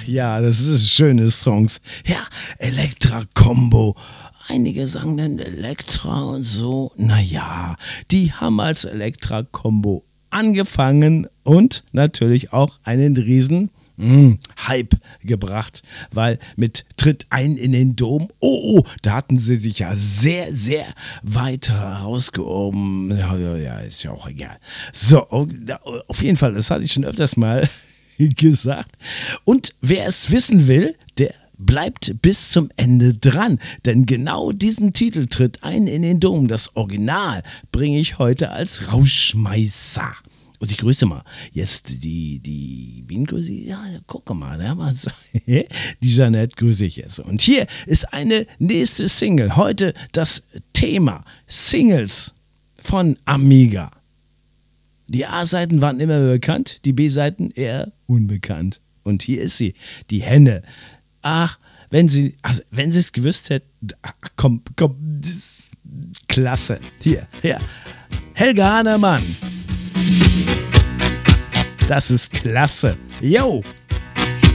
Ja, das ist schöne Songs. Ja, Elektra-Combo. Einige sagen dann Elektra und so. Naja, die haben als Elektra-Combo angefangen und natürlich auch einen riesen Hype gebracht, weil mit Tritt ein in den Dom, da hatten sie sich ja sehr, sehr weit herausgehoben. Ja, ist ja auch egal. So, auf jeden Fall, das hatte ich schon öfters mal gesagt. Und wer es wissen will, der bleibt bis zum Ende dran, denn genau diesen Titel Tritt ein in den Dom, das Original, bringe ich heute als Rausschmeißer. Und ich grüße mal jetzt wen grüße ich? Ja, guck mal, die Jeanette grüße ich jetzt. Und hier ist eine nächste Single. Heute das Thema Singles von Amiga. Die A-Seiten waren immer bekannt, die B-Seiten eher unbekannt. Und hier ist sie, die Henne. Ach, wenn sie es gewusst hätten, komm, das ist klasse. Hier, Helga Hannemann. Das ist klasse. Yo!